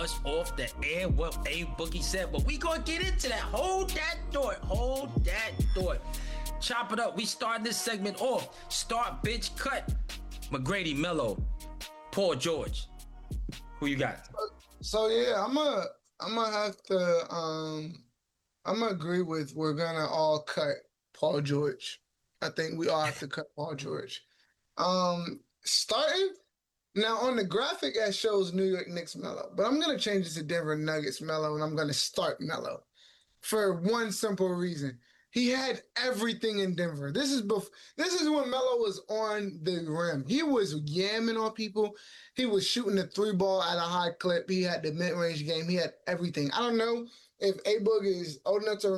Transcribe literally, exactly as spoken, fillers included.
us off the air what A Boogie said, but we gonna get into that. Hold that thought. Hold that thought. Chop it up. We start this segment off. Start, bitch, cut. McGrady, Mello, Paul George. Who you got? So yeah, I'm a I'm gonna have to um I'm gonna agree with we're gonna all cut Paul George. I think we all have to cut Paul George. Um, starting now on the graphic that shows New York Knicks Mello, but I'm gonna change it to Denver Nuggets Mello, and I'm gonna start Mello for one simple reason. He had everything in Denver. This is bef- this is when Melo was on the rim. He was yamming on people. He was shooting the three ball at a high clip. He had the mid range game. He had everything. I don't know if A Boog is old enough to